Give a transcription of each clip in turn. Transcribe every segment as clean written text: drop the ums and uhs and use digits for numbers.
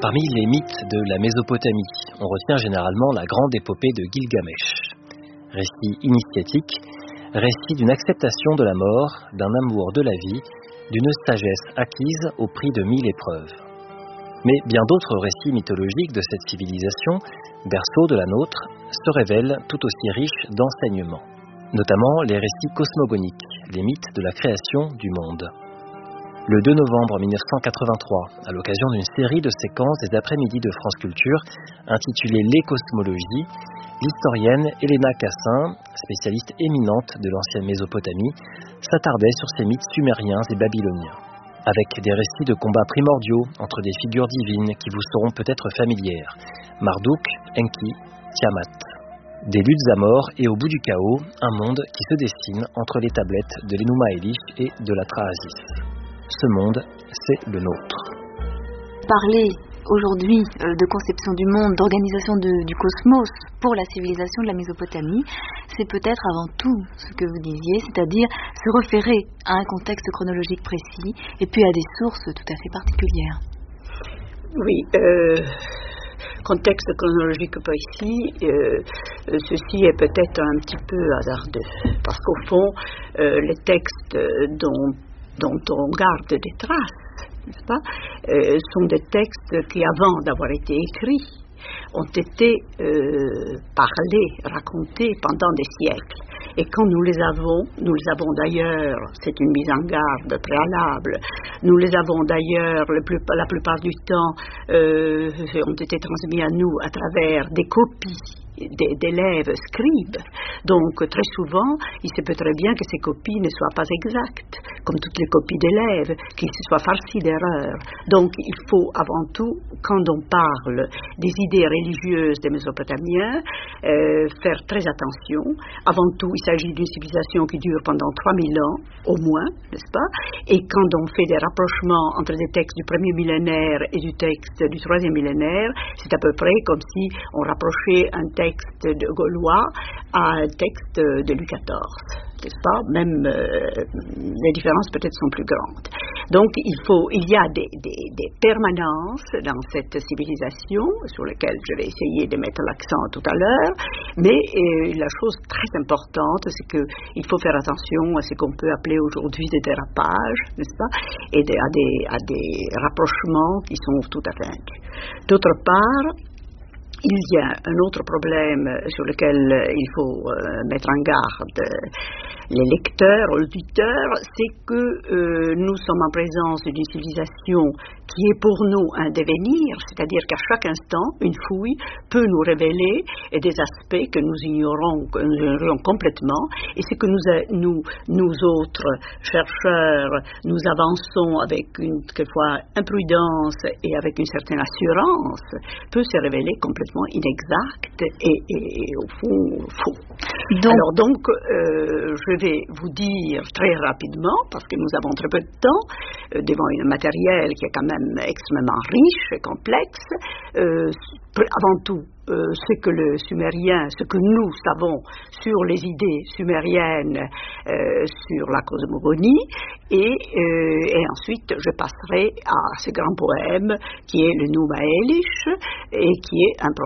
Parmi les mythes de la Mésopotamie, on retient généralement la grande épopée de Gilgamesh. Récit initiatique, récit d'une acceptation de la mort, d'un amour de la vie, d'une sagesse acquise au prix de 1000 épreuves. Mais bien d'autres récits mythologiques de cette civilisation, berceau de la nôtre, se révèlent tout aussi riches d'enseignements. Notamment les récits cosmogoniques, les mythes de la création du monde. Le 2 novembre 1983, à l'occasion d'une série de séquences des après-midi de France Culture intitulée Les cosmologies, l'historienne Helena Cassin, spécialiste éminente de l'ancienne Mésopotamie, s'attardait sur ces mythes sumériens et babyloniens, avec des récits de combats primordiaux entre des figures divines qui vous seront peut-être familières, Marduk, Enki, Tiamat. Des luttes à mort et au bout du chaos, un monde qui se dessine entre les tablettes de l'Enuma Elish et de la Atrahasis. Ce monde, c'est le nôtre. Parler aujourd'hui de conception du monde, d'organisation du cosmos pour la civilisation de la Mésopotamie, c'est peut-être avant tout ce que vous disiez, c'est-à-dire se référer à un contexte chronologique précis et puis à des sources tout à fait particulières. Oui, contexte chronologique précis, ceci est peut-être un petit peu hasardeux, parce qu'au fond, les textes dont on garde des traces, n'est-ce pas, sont des textes qui, avant d'avoir été écrits, ont été parlés, racontés pendant des siècles. Et quand nous les avons d'ailleurs, c'est une mise en garde préalable, nous les avons d'ailleurs, la plupart du temps, ont été transmis à nous à travers des copies d'élèves scribes. Donc, très souvent, il se peut très bien que ces copies ne soient pas exactes, comme toutes les copies d'élèves, qu'ils se soient farcies d'erreurs. Donc, il faut avant tout, quand on parle des idées religieuses des Mésopotamiens, faire très attention. Avant tout, il s'agit d'une civilisation qui dure pendant 3000 ans, au moins, n'est-ce pas? Et quand on fait des rapprochements entre des textes du premier millénaire et du texte du troisième millénaire, c'est à peu près comme si on rapprochait un texte de gaulois à un texte de Louis XIV, n'est-ce pas? Même les différences peut-être sont plus grandes. Donc il y a des permanences dans cette civilisation sur lesquelles je vais essayer de mettre l'accent tout à l'heure, mais la chose très importante, c'est qu'il faut faire attention à ce qu'on peut appeler aujourd'hui des dérapages, n'est-ce pas? Et à des rapprochements qui sont tout à fait induits. D'autre part, il y a un autre problème sur lequel il faut mettre en garde les lecteurs, auditeurs, c'est que nous sommes en présence d'une civilisation qui est pour nous un devenir, c'est-à-dire qu'à chaque instant, une fouille peut nous révéler des aspects que nous ignorons complètement, et c'est que nous autres chercheurs, nous avançons avec quelquefois imprudence et avec une certaine assurance, peut se révéler complètement inexact et au fond faux. Donc, je vais vous dire très rapidement, parce que nous avons très peu de temps, devant un matériel qui est quand même extrêmement riche et complexe, avant tout, ce que nous savons sur les idées sumériennes, sur la cosmogonie, et ensuite je passerai à ce grand poème qui est le Enuma Elish, et qui est un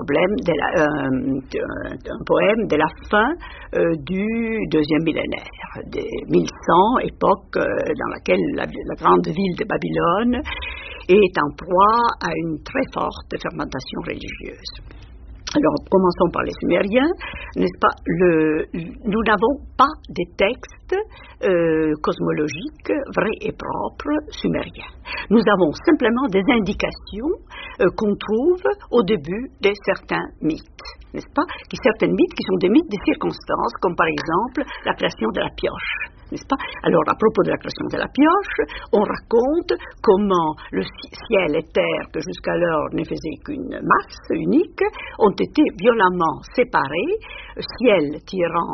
poème de la fin du deuxième millénaire, de 1100, époque dans laquelle la grande ville de Babylone est en proie à une très forte fermentation religieuse. Alors, commençons par les Sumériens, n'est-ce pas? Nous n'avons pas des textes cosmologiques vrais et propres sumériens. Nous avons simplement des indications qu'on trouve au début de certains mythes, n'est-ce pas? Certains mythes qui sont des mythes de circonstances, comme par exemple la création de la pioche, n'est-ce pas? Alors, à propos de la création de la pioche, on raconte comment le ciel et terre, que jusqu'alors ne faisaient qu'une masse unique, ont été violemment séparés, ciel tirant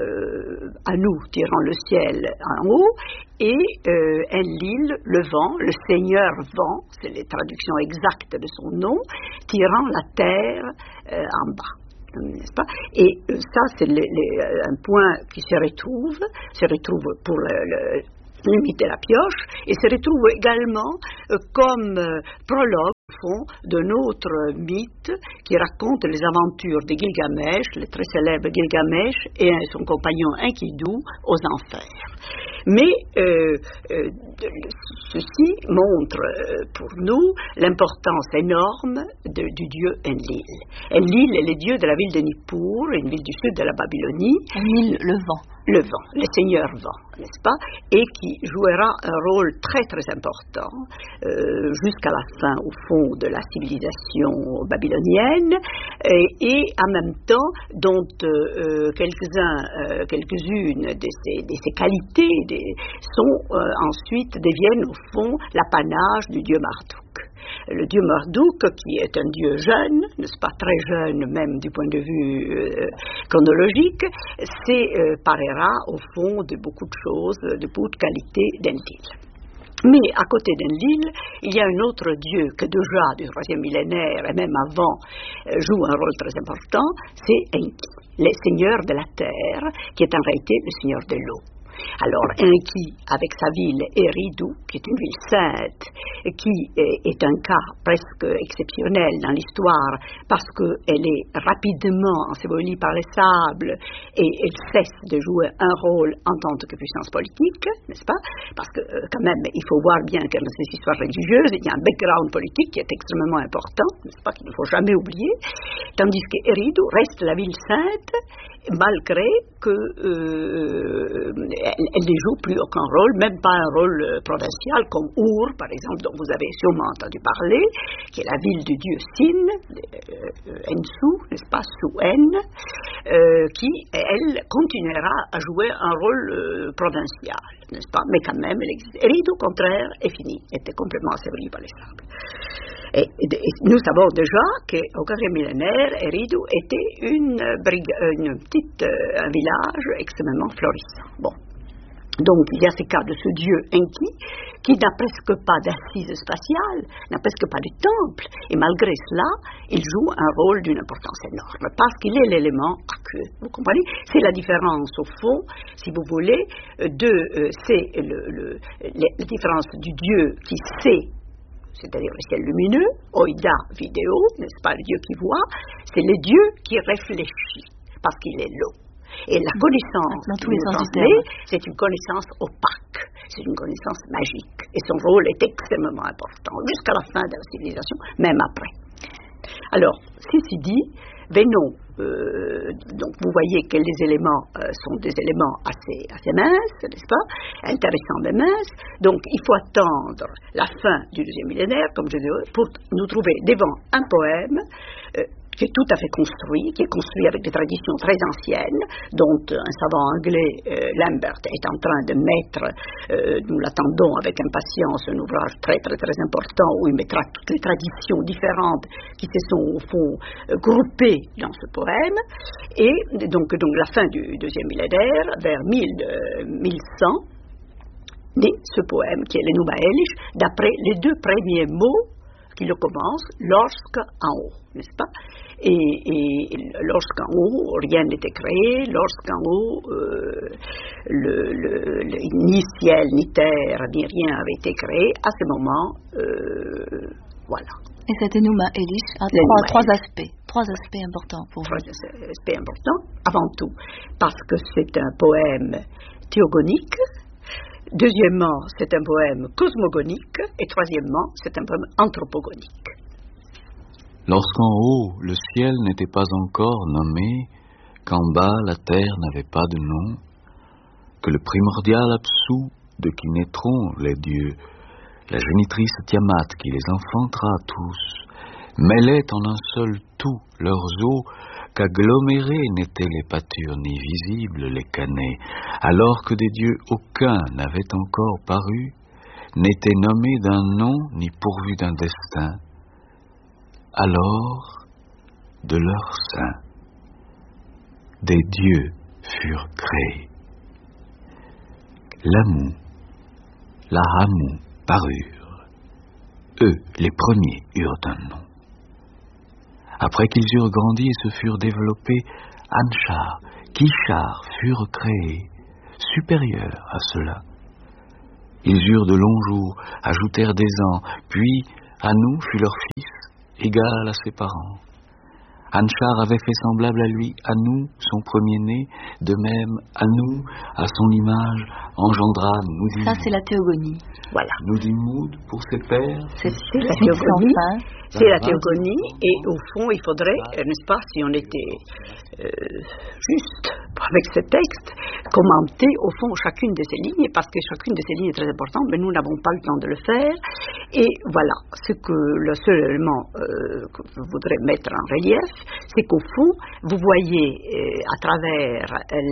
le ciel en haut, et Enlil, le vent, le seigneur vent, c'est les traductions exactes de son nom, tirant la terre en bas. N'est-ce pas? Et ça, c'est un point qui se retrouve pour limiter la pioche, et se retrouve également comme prologue au fond d'un autre mythe qui raconte les aventures de Gilgamesh, le très célèbre Gilgamesh et son compagnon Enkidu aux enfers. Mais ceci montre pour nous l'importance énorme du dieu Enlil. Enlil est le dieu de la ville de Nippur, une ville du sud de la Babylonie. Enlil, le vent. Le vent, le seigneur vent, n'est-ce pas, et qui jouera un rôle très très important jusqu'à la fin, au fond, de la civilisation babylonienne, et en même temps dont quelques-unes de ces qualités ensuite deviennent au fond l'apanage du dieu Marduk. Le dieu Marduk, qui est un dieu jeune, n'est-ce pas, très jeune même du point de vue chronologique, séparera au fond de beaucoup de choses, de beaucoup de qualités d'Enlil. Mais à côté d'Enlil, il y a un autre dieu que déjà du 3e millénaire et même avant joue un rôle très important, c'est Enki, le seigneur de la terre, qui est en réalité le seigneur de l'eau. Alors Enki, avec sa ville Eridu, qui est une ville sainte, qui est un cas presque exceptionnel dans l'histoire, parce qu'elle est rapidement ensevelie par les sables, et elle cesse de jouer un rôle en tant que puissance politique, n'est-ce pas? Parce que quand même, il faut voir bien que dans ces histoires religieuses, il y a un background politique qui est extrêmement important, n'est-ce pas, qu'il ne faut jamais oublier, tandis que Eridu reste la ville sainte, malgré qu'elle ne joue plus aucun rôle, même pas un rôle provincial comme Ur, par exemple, dont vous avez sûrement entendu parler, qui est la ville du dieu Sin, Ensu, n'est-ce pas, Suen, qui, elle, continuera à jouer un rôle provincial, n'est-ce pas, mais quand même, elle existe. Eridu, au contraire, est fini, était complètement enseveli par les sables. Et nous savons déjà qu'au 4e millénaire, Eridu était un village extrêmement florissant. Bon. Donc, il y a ce cas de ce dieu Enki, qui n'a presque pas d'assise spatiale, n'a presque pas de temple, et malgré cela, il joue un rôle d'une importance énorme, parce qu'il est l'élément aqueux. Vous comprenez? C'est la différence, au fond, si vous voulez, c'est la différence du dieu qui sait, c'est-à-dire le ciel lumineux, oida vidéo, n'est-ce pas, le Dieu qui voit, c'est le Dieu qui réfléchit, parce qu'il est l'eau. Et la connaissance, dans tous les sens du terme, c'est une connaissance opaque, c'est une connaissance magique, et son rôle est extrêmement important, jusqu'à la fin de la civilisation, même après. Alors, ceci dit, venons, donc vous voyez que les éléments sont des éléments assez minces, n'est-ce pas, intéressants mais minces, donc il faut attendre la fin du 2e millénaire, comme je disais, pour nous trouver devant un poème qui est tout à fait construit, qui est construit avec des traditions très anciennes, dont un savant anglais, Lambert, est en train de mettre, nous l'attendons avec impatience, un ouvrage très très très important où il mettra toutes les traditions différentes qui se sont au fond groupées dans ce poème, et donc la fin du 2e millénaire, vers 1100, naît ce poème qui est l'Enuma Elish, d'après les 2 premiers mots qui le commencent, lorsqu'en haut, n'est-ce pas? Et lorsqu'en haut, rien n'était créé, lorsqu'en haut, ni ciel, ni terre, ni rien avait été créé, à ce moment, voilà. Et cet Enuma Elish a trois aspects importants pour vous. 3 aspects importants, avant tout, parce que c'est un poème théogonique. Deuxièmement, c'est un poème cosmogonique, et troisièmement, c'est un poème anthropogonique. Lorsqu'en haut, le ciel n'était pas encore nommé, qu'en bas, la terre n'avait pas de nom, que le primordial absous de qui naîtront les dieux, la génitrice Tiamat qui les enfantera tous, mêlait en un seul tout leurs eaux, qu'agglomérés n'étaient les pâtures ni visibles les canets, alors que des dieux aucun n'avait encore paru, n'était nommé d'un nom ni pourvu d'un destin. Alors, de leur sein, des dieux furent créés. L'Amou, la Hamou parurent. Eux, les premiers, eurent un nom. Après qu'ils eurent grandi et se furent développés, Anshar, Kishar furent créés, supérieurs à cela. Ils eurent de longs jours, ajoutèrent des ans, puis Anu fut leur fils, égal à ses parents. Anshar avait fait semblable à lui Anu, son premier-né, de même Anu, à son image, engendra Nudimmud. Ça, c'est la théogonie. Voilà. Nudimmud pour ses pères. C'est la théogonie. C'est la théogonie, et au fond, il faudrait, n'est-ce pas, si on était juste avec ce texte, commenter au fond chacune de ces lignes, parce que chacune de ces lignes est très importante, mais nous n'avons pas le temps de le faire. Et voilà, ce que le seul élément que je voudrais mettre en relief, c'est qu'au fond, vous voyez à travers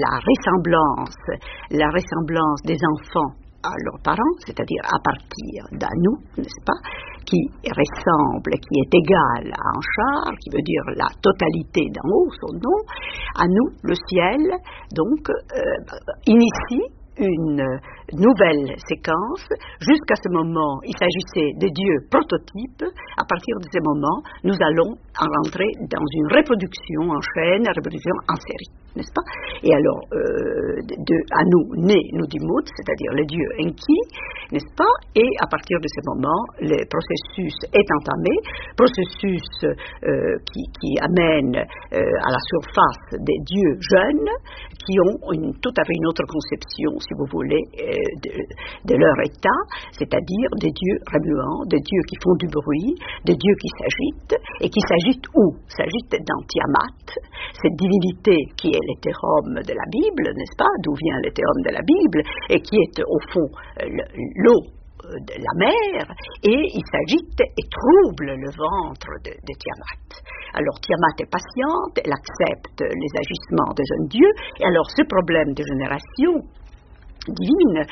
la ressemblance des enfants à leurs parents, c'est-à-dire à partir d'Anu, n'est-ce pas, qui ressemble, qui est égal à Anshar, qui veut dire la totalité d'en haut, son nom. Anu, le ciel, donc, initie une nouvelle séquence. Jusqu'à ce moment, il s'agissait de dieux prototypes. À partir de ce moment, nous allons rentrer dans une reproduction en chaîne, une reproduction en série, n'est-ce pas? Et alors, de Anu naît Nudimmud, c'est-à-dire le dieu Enki, n'est-ce pas? Et à partir de ce moment, le processus est entamé, processus qui amène à la surface des dieux jeunes qui ont tout à fait une autre conception, si vous voulez, de leur état, c'est-à-dire des dieux remuants, des dieux qui font du bruit, des dieux qui s'agitent, et qui s'agitent où? S'agitent dans Tiamat, cette divinité qui est l'hétérome de la Bible, n'est-ce pas? D'où vient l'hétérome de la Bible, et qui est au fond l'eau de la mer, et il s'agite et trouble le ventre de Tiamat. Alors Tiamat est patiente, elle accepte les agissements des jeunes dieux, et alors ce problème de génération divine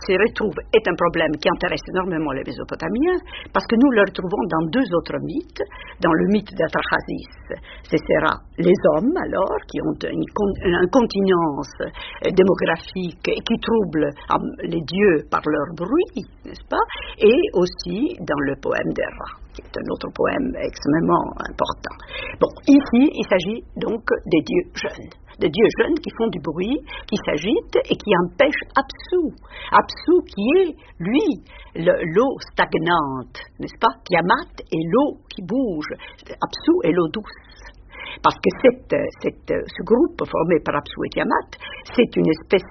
est un problème qui intéresse énormément les Mésopotamiens, parce que nous le retrouvons dans deux autres mythes. Dans le mythe d'Atrahasis, ce sera les hommes alors qui ont une continence démographique et qui troublent les dieux par leur bruit, n'est-ce pas? Et aussi dans le poème des rats, qui est un autre poème extrêmement important. Bon, ici, il s'agit donc des dieux jeunes. Des dieux jeunes qui font du bruit, qui s'agitent et qui empêchent Apsu. Apsu qui est, lui, l'eau stagnante, n'est-ce pas? Tiamat est l'eau qui bouge. Apsu est l'eau douce. Parce que ce groupe formé par Apsu et Tiamat, c'est une espèce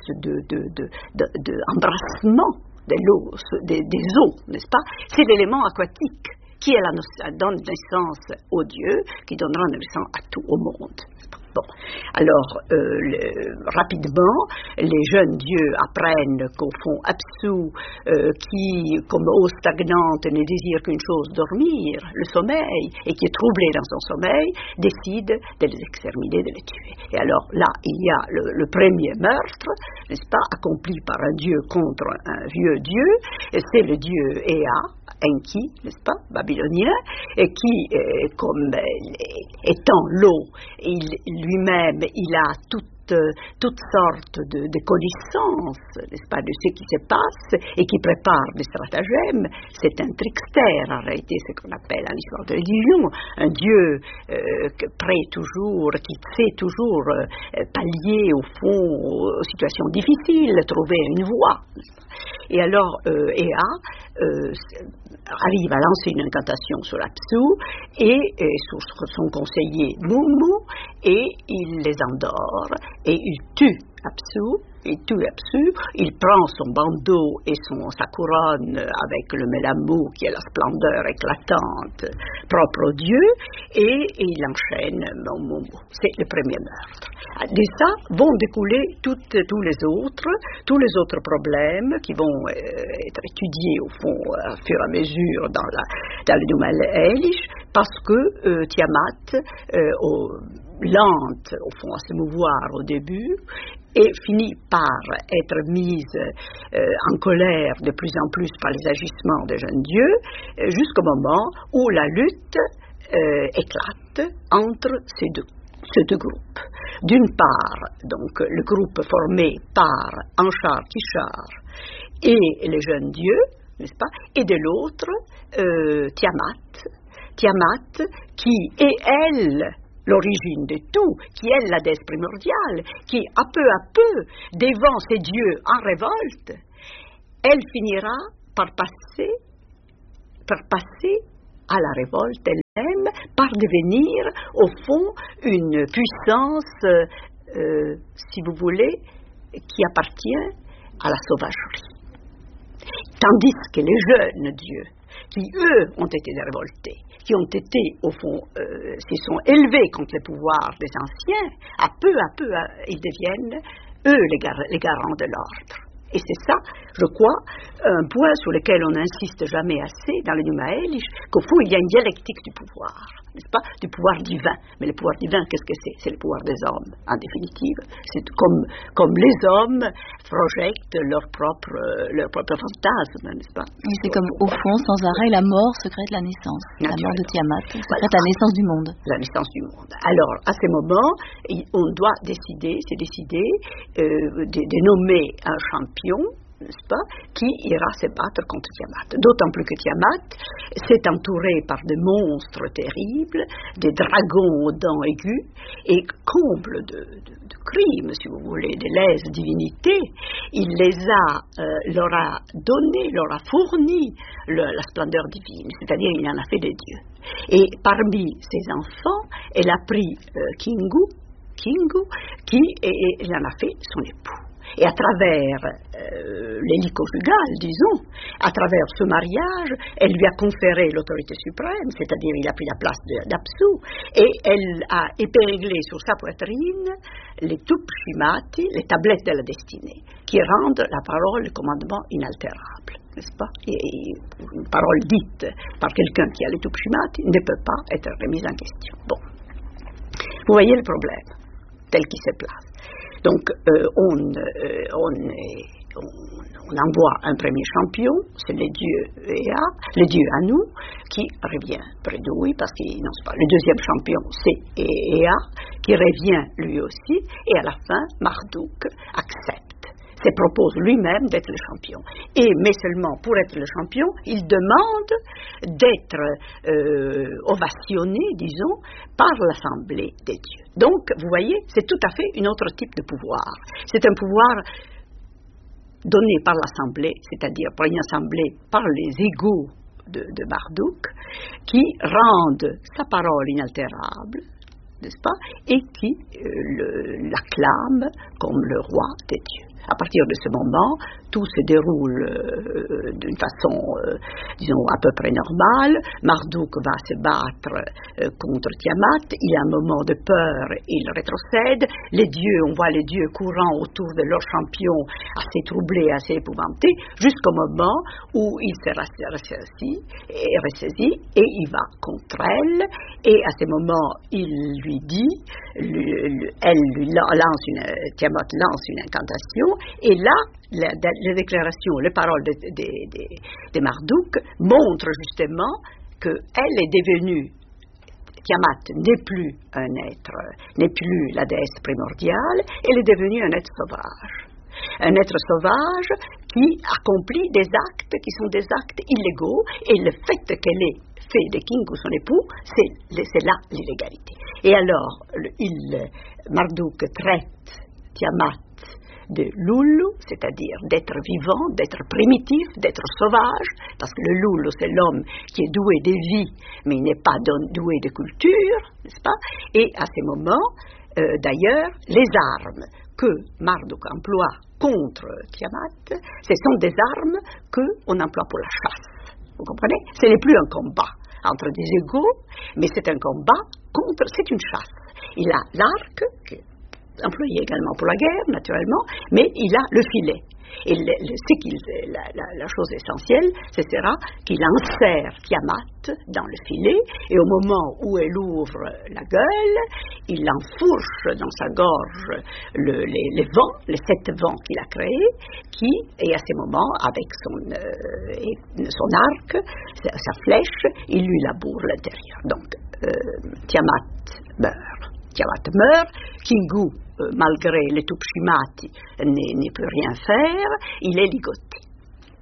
d'embrassement de l'eau, des eaux, n'est-ce pas? C'est l'élément aquatique qui donne naissance aux dieux, qui donnera naissance à tout au monde. Bon, alors, rapidement, les jeunes dieux apprennent qu'au fond, Apsu, qui, comme eau stagnante, ne désire qu'une chose, dormir, le sommeil, et qui est troublé dans son sommeil, décide de les exterminer, de les tuer. Et alors, là, il y a le premier meurtre, n'est-ce pas, accompli par un dieu contre un vieux dieu, et c'est le dieu Ea, Enki, n'est-ce pas, babylonien, et qui, comme étant l'eau, lui-même, il a toutes sortes de connaissances, n'est-ce pas, de ce qui se passe et qui prépare des stratagèmes. C'est un trickster, en réalité, ce qu'on appelle en histoire de religion, un dieu prêt toujours, qui sait toujours pallier au fond aux situations difficiles, trouver une voie. Et alors, Ea arrive à lancer une incantation sur Apsu et sur son conseiller Mummu, et il les endort et il tue Apsu. Il tue Apsu, il prend son bandeau et sa couronne avec le mélamou qui est la splendeur éclatante propre au dieu, et il enchaîne Mummu. C'est le premier meurtre. De ça vont découler tous les autres problèmes qui vont être étudiés au fond à fur et à mesure dans le Nouvel Elish, parce que Tiamat, lente au fond à se mouvoir au début, et finit par être mise en colère de plus en plus par les agissements des jeunes dieux, jusqu'au moment où la lutte éclate entre ces deux groupes. D'une part, donc, le groupe formé par Anshar, Kishar et les jeunes dieux, n'est-ce pas, et de l'autre, Tiamat, qui est, elle, l'origine de tout, qui est la déesse primordiale, qui, à peu, devant ces dieux en révolte, elle finira par passer à la révolte elle-même, par devenir, au fond, une puissance, si vous voulez, qui appartient à la sauvagerie. Tandis que les jeunes dieux, qui eux ont été révoltés, qui ont été, au fond, s'ils sont élevés contre les pouvoirs des anciens, à peu, ils deviennent, eux, les garants de l'ordre. Et c'est ça, je crois, un point sur lequel on n'insiste jamais assez dans le Numa Elish, qu'au fond, il y a une dialectique du pouvoir, n'est-ce pas, du pouvoir divin. Mais le pouvoir divin, qu'est-ce que c'est? C'est le pouvoir des hommes, en définitive. C'est comme les hommes projettent leur propre fantasme, n'est-ce pas? Oui, c'est comme, au fond, sans arrêt, la mort secrète la naissance. La mort de Tiamat secrète la naissance du monde. La naissance du monde. Alors, à ce moment, on doit décider, de nommer un champion, n'est-ce pas, qui ira se battre contre Tiamat. D'autant plus que Tiamat s'est entouré par des monstres terribles, des dragons aux dents aiguës, et comble de crimes, si vous voulez, de lèse divinité, il leur a donné, leur a fourni la splendeur divine, c'est-à-dire il en a fait des dieux. Et parmi ses enfants, elle a pris Kingu, qui en a fait son époux. Et à travers l'élite conjugale, disons, à travers ce mariage, elle lui a conféré l'autorité suprême, c'est-à-dire il a pris la place d'Apsu, et elle a épinglé sur sa poitrine les Tupshimati, les tablettes de la destinée, qui rendent la parole, le commandement inaltérable, n'est-ce pas? Et une parole dite par quelqu'un qui a les Tupshimati ne peut pas être remise en question. Bon. Vous voyez le problème, tel qu'il se place. Donc, on envoie un premier champion, c'est le dieu Anu, qui revient près de lui, parce qu'il n'ose pas. Le deuxième champion, c'est Ea, qui revient lui aussi, et à la fin, Marduk accepte. Se propose lui-même d'être le champion. Mais seulement pour être le champion, il demande d'être ovationné, disons, par l'Assemblée des dieux. Donc, vous voyez, c'est tout à fait un autre type de pouvoir. C'est un pouvoir donné par l'Assemblée, c'est-à-dire par une Assemblée, par les égaux de Marduk, qui rendent sa parole inaltérable, n'est-ce pas, et qui l'acclament comme le roi des dieux. À partir de ce moment, tout se déroule d'une façon, disons, à peu près normale. Marduk va se battre contre Tiamat. Il y a un moment de peur, il rétrocède. Les dieux, on voit les dieux courant autour de leur champion, assez troublés, assez épouvantés, jusqu'au moment où il se ressaisit et il va contre elle. Et à ce moment, il lui dit, Tiamat lance une incantation. Et là, la déclaration, les paroles de Marduk montrent justement qu'elle est devenue, Tiamat n'est plus la déesse primordiale, elle est devenue un être sauvage. Un être sauvage qui accomplit des actes qui sont des actes illégaux, et le fait qu'elle ait fait de Kingu son époux, c'est là l'illégalité. Et alors, Marduk traite Tiamat de Lulu, c'est-à-dire d'être vivant, d'être primitif, d'être sauvage, parce que le Lulu, c'est l'homme qui est doué de vie, mais il n'est pas doué de culture, n'est-ce pas? Et à ces moments, d'ailleurs, les armes que Marduk emploie contre Tiamat, ce sont des armes qu'on emploie pour la chasse. Vous comprenez? Ce n'est plus un combat entre des égaux, mais c'est un combat c'est une chasse. Il a l'arc, employé également pour la guerre, naturellement, mais il a le filet. Et la chose essentielle, ce sera qu'il insère Tiamat dans le filet, et au moment où elle ouvre la gueule, il enfourche dans sa gorge les vents, les 7 vents qu'il a créés, et à ce moment, avec son arc, sa flèche, il lui laboure l'intérieur. Donc, Tiamat meurt, Kingu, malgré les Tupshimati, ne peut rien faire, il est ligoté.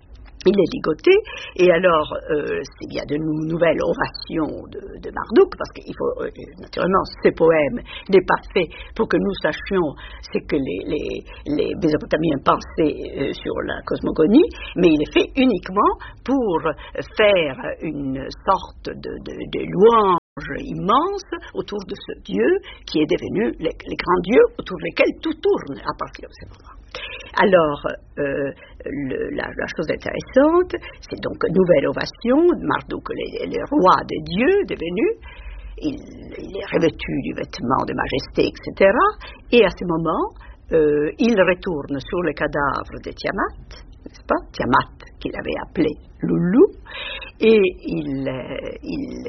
Il est ligoté, et alors il y a de nouvelles ovations de Marduk, parce qu'il faut, naturellement, ce poème n'est pas fait pour que nous sachions ce que les Mésopotamiens pensaient sur la cosmogonie, mais il est fait uniquement pour faire une sorte de louange immense autour de ce Dieu qui est devenu les grands dieux autour desquels tout tourne à partir de ce moment. Alors, la chose intéressante, c'est donc une nouvelle ovation. Marduk, le roi des dieux devenu, il est revêtu du vêtement de majesté, etc. Et à ce moment, il retourne sur le cadavre de Tiamat, n'est-ce pas? Tiamat, qu'il avait appelé Loulou, et il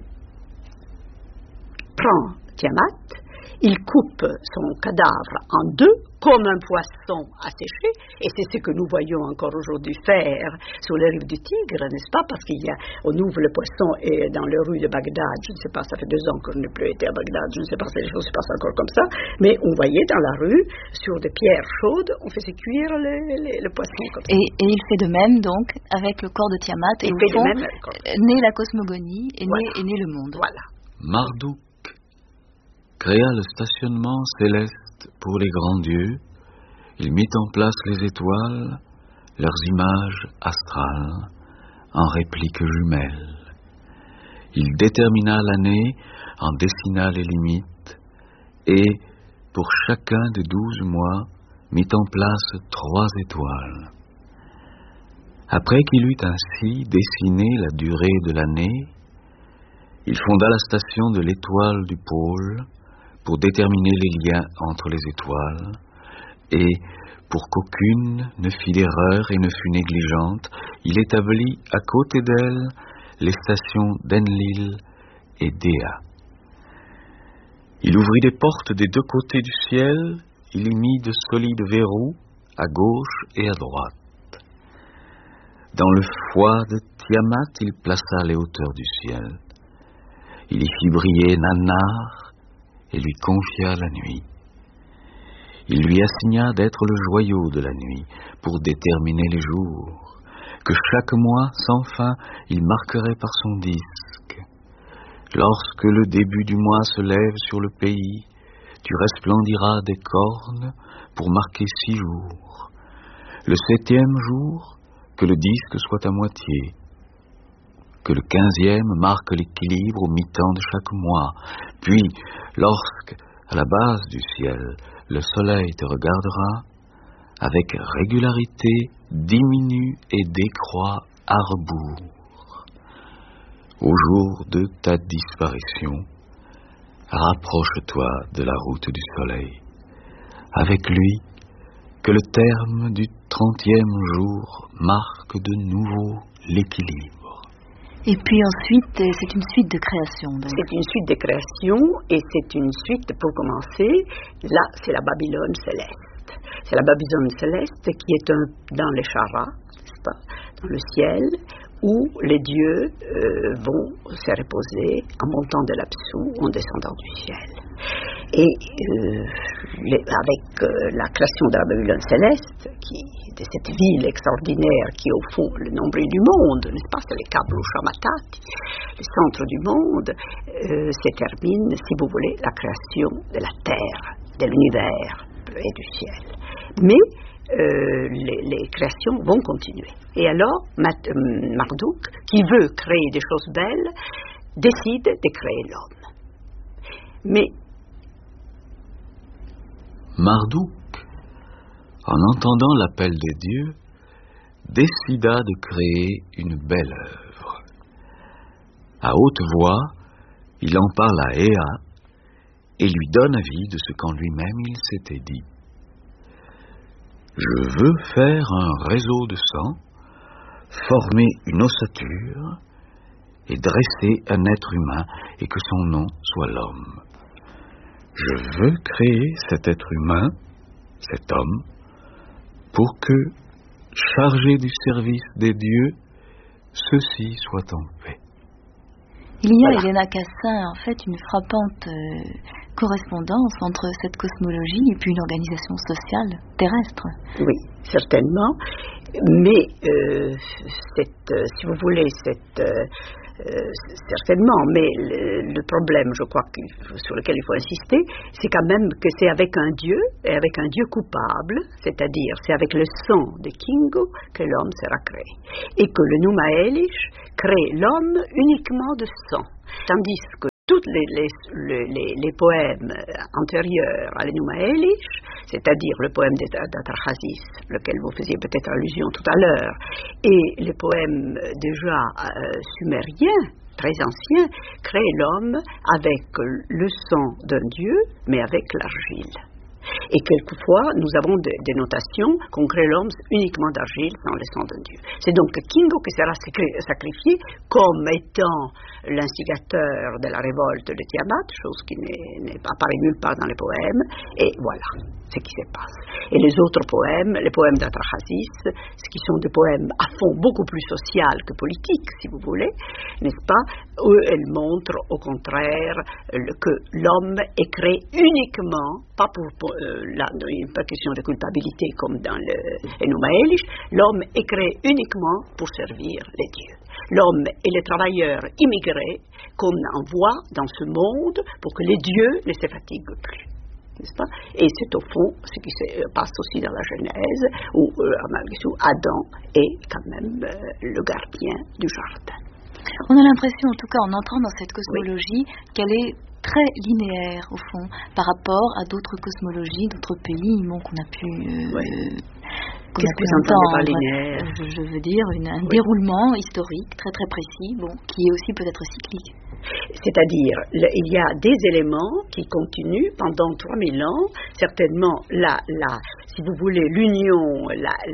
prend Tiamat, il coupe son cadavre en deux, comme un poisson asséché, et c'est ce que nous voyons encore aujourd'hui faire sur les rives du Tigre, n'est-ce pas? Parce qu'on ouvre le poisson et dans les rues de Bagdad, je ne sais pas, ça fait 2 ans que je n'ai plus été à Bagdad, je ne sais pas si les choses se passent encore comme ça, mais on voyait dans la rue, sur des pierres chaudes, on faisait cuire le poisson comme ça. Et il fait de même, donc, avec le corps de Tiamat, et au fond, naît la cosmogonie, et naît le monde. Voilà. Marduk créa le stationnement céleste pour les grands dieux. Il mit en place les étoiles, leurs images astrales, en répliques jumelles. Il détermina l'année, en dessina les limites, et, pour chacun des 12 mois, mit en place 3 étoiles. Après qu'il eut ainsi dessiné la durée de l'année, il fonda la station de l'étoile du pôle, pour déterminer les liens entre les étoiles, et pour qu'aucune ne fît d'erreur et ne fût négligente, il établit à côté d'elle les stations d'Enlil et d'Ea. Il ouvrit les portes des 2 côtés du ciel, il y mit de solides verrous à gauche et à droite. Dans le foie de Tiamat, il plaça les hauteurs du ciel. Il y fit briller Nannar, et lui confia la nuit. Il lui assigna d'être le joyau de la nuit pour déterminer les jours, que chaque mois, sans fin, il marquerait par son disque. Lorsque le début du mois se lève sur le pays, tu resplendiras des cornes pour marquer 6 jours. Le 7e jour, que le disque soit à moitié. Que le 15e marque l'équilibre au mi-temps de chaque mois. Puis, lorsque, à la base du ciel, le soleil te regardera, avec régularité diminue et décroît à rebours. Au jour de ta disparition, rapproche-toi de la route du soleil. Avec lui, que le terme du 30e jour marque de nouveau l'équilibre. Et puis ensuite, c'est une suite de création. Donc. C'est une suite de création, et c'est une suite, pour commencer, là, c'est la Babylone céleste. C'est la Babylone céleste qui est dans les Chara, n'est-ce pas, dans le ciel, où les dieux vont se reposer en montant de l'Apsu, en descendant du ciel. Et avec la création de la Babylone céleste, de cette ville extraordinaire qui est au fond le nombril du monde, n'est-ce pas, c'est le Kablu Shamatat, le centre du monde, se termine, si vous voulez, la création de la terre, de l'univers et du ciel. Mais les créations vont continuer. Et alors, Marduk, qui veut créer des choses belles, décide de créer l'homme. Mais Marduk, en entendant l'appel des dieux, décida de créer une belle œuvre. À haute voix, il en parle à Ea et lui donne avis de ce qu'en lui-même il s'était dit. Je veux faire un réseau de sang, former une ossature et dresser un être humain et que son nom soit l'homme. Je veux créer cet être humain, cet homme, pour que, chargé du service des dieux, ceux-ci soient en paix. Il y a, Elena Cassin, en fait, une frappante correspondance entre cette cosmologie et puis une organisation sociale terrestre. Oui, certainement. Mais, si vous voulez, certainement, mais le problème, je crois, sur lequel il faut insister, c'est quand même que c'est avec un Dieu, et avec un Dieu coupable, c'est-à-dire c'est avec le sang de Kingo que l'homme sera créé. Et que le Numa Elish crée l'homme uniquement de sang. Tandis que tous les poèmes antérieurs à l'Enuma Elish, c'est-à-dire le poème d'Atrahasis, lequel vous faisiez peut-être allusion tout à l'heure, et les poèmes déjà sumériens, très anciens, créent l'homme avec le sang d'un dieu, mais avec l'argile. Et quelquefois, nous avons des notations qu'on crée l'homme uniquement d'argile dans le sang d'un dieu. C'est donc Kingo qui sera sacrifié comme étant l'instigateur de la révolte de Tiamat, chose qui n'est apparue nulle part dans les poèmes, et voilà ce qui se passe. Et les autres poèmes, les poèmes d'Atrahasis, ce qui sont des poèmes à fond beaucoup plus social que politique, si vous voulez, n'est-ce pas, eux, elles montrent au contraire que l'homme est créé uniquement, pas pour une question de culpabilité comme dans l'Enuma Elish, l'homme est créé uniquement pour servir les dieux. L'homme est le travailleur immigré qu'on envoie dans ce monde pour que les dieux ne se fatiguent plus. N'est-ce pas? Et c'est au fond ce qui se passe aussi dans la Genèse, où malgré tout Adam est quand même le gardien du jardin. On a l'impression, en tout cas en entrant dans cette cosmologie, qu'elle est très linéaire au fond par rapport à d'autres cosmologies, d'autres pays qu'on a pu Qu'est-ce que vous entendez par linéaire? Je veux dire un déroulement historique très très précis, qui est aussi peut-être cyclique. C'est-à-dire, il y a des éléments qui continuent pendant 3000 ans, certainement si vous voulez, l'union,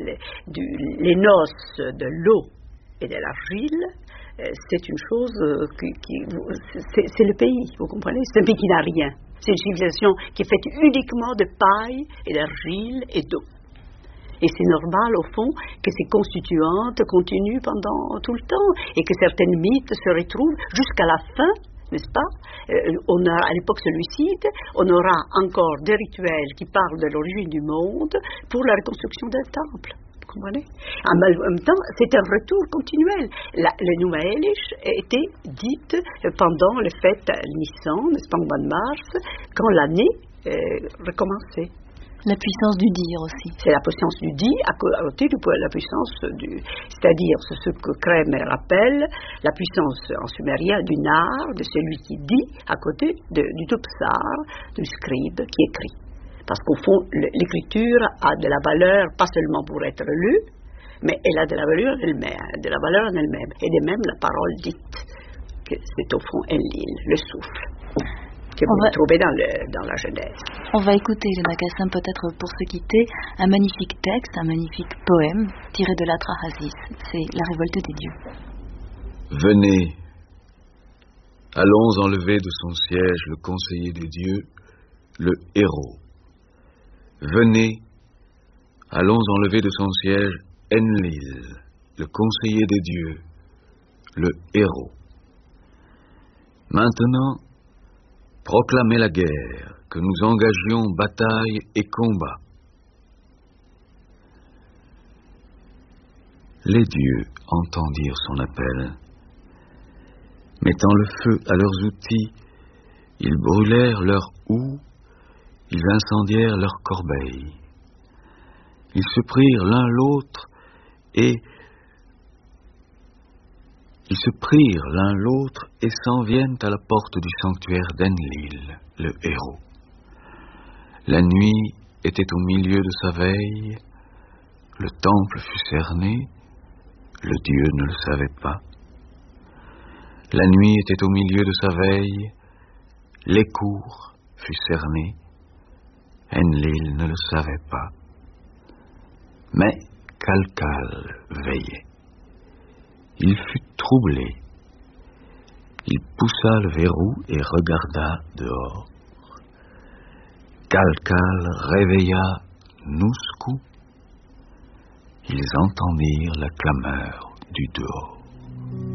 les noces de l'eau et de l'argile, c'est une chose c'est le pays, vous comprenez? C'est un pays qui n'a rien. C'est une civilisation qui est faite uniquement de paille et d'argile et d'eau. Et c'est normal, au fond, que ces constituantes continuent pendant tout le temps et que certaines mythes se retrouvent jusqu'à la fin, n'est-ce pas? À l'époque seleucide, on aura encore des rituels qui parlent de l'origine du monde pour la reconstruction d'un temple. Vous comprenez? En même temps, c'est un retour continuel. L'Enuma Elish était dite pendant les fêtes Nissan, n'est-ce pas, au mois de mars, quand l'année recommençait. La puissance du dire aussi. C'est la puissance du dit à côté de la puissance c'est-à-dire ce que Kremer appelle la puissance en sumérien du nar, de celui qui dit, à côté du tupsar, du scribe qui écrit. Parce qu'au fond, l'écriture a de la valeur pas seulement pour être lue, mais elle a de la valeur en elle-même, et de même la parole dite, que c'est au fond Enlil, le souffle. Que vous trouvez dans la Genèse. On va écouter, Elena Cassin, peut-être pour se quitter, un magnifique texte, un magnifique poème tiré de l'Atrahasis. C'est La révolte des dieux. Venez, allons enlever de son siège le conseiller des dieux, le héros. Venez, allons enlever de son siège Enlil, le conseiller des dieux, le héros. Maintenant, proclamez la guerre, que nous engagions bataille et combat. Les dieux entendirent son appel. Mettant le feu à leurs outils, ils brûlèrent leurs houes, ils incendièrent leurs corbeilles. Ils se prirent l'un l'autre et s'en viennent à la porte du sanctuaire d'Enlil, le héros. La nuit était au milieu de sa veille, le temple fut cerné, le dieu ne le savait pas. La nuit était au milieu de sa veille, les cours fut cerné, Enlil ne le savait pas. Mais Kalkal veillait. Il fut troublé. Il poussa le verrou et regarda dehors. Kalkal réveilla Nouskou. Ils entendirent la clameur du dehors.